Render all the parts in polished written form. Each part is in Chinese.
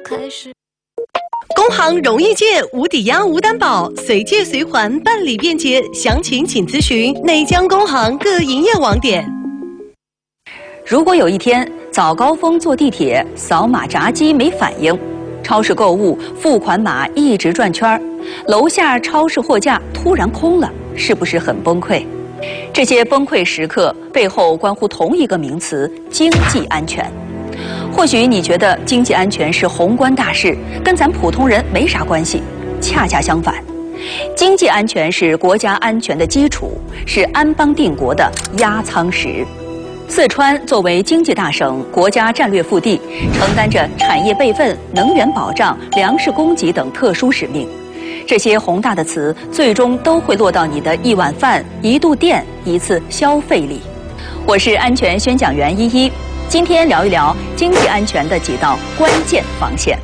开始。 工行容易借，无抵押无担保，随借随还，办理便捷。详情请咨询内江工行各营业网点。 如果有一天早高峰坐地铁，扫码闸机没反应，超市购物付款码一直转圈儿，楼下超市货架突然空了，是不是很崩溃？这些崩溃时刻背后关乎同一个名词：经济安全。或许你觉得经济安全是宏观大事，跟咱普通人没啥关系。恰恰相反，经济安全是国家安全的基础，是安邦定国的压舱石。四川作为经济大省、国家战略腹地，承担着产业备份、能源保障、粮食供给等特殊使命。这些宏大的词，最终都会落到你的一碗饭、一度电、一次消费里。我是安全宣讲员依依，今天聊一聊经济安全的几道关键防线。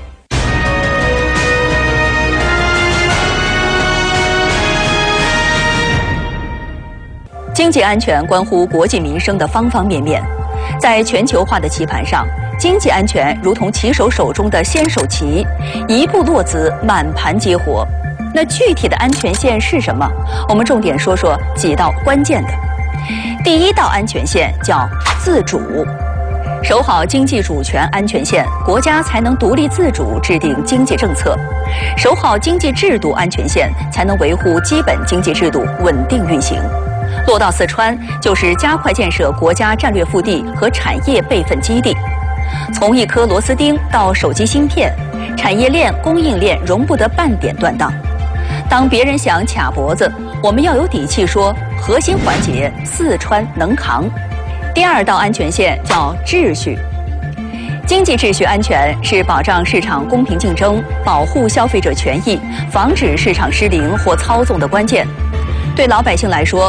经济安全关乎国计民生的方方面面，在全球化的棋盘上，经济安全如同棋手手中的先手棋，一步落子，满盘皆活。那具体的安全线是什么？我们重点说说几道关键的。第一道安全线叫自主，守好经济主权安全线，国家才能独立自主制定经济政策；守好经济制度安全线，才能维护基本经济制度稳定运行。落到四川，就是加快建设国家战略腹地和产业备份基地。从一颗螺丝钉到手机芯片，产业链、供应链容不得半点断档。当别人想卡脖子，我们要有底气说，核心环节四川能扛。第二道安全线叫秩序。经济秩序安全是保障市场公平竞争、保护消费者权益、防止市场失灵或操纵的关键。对老百姓来说，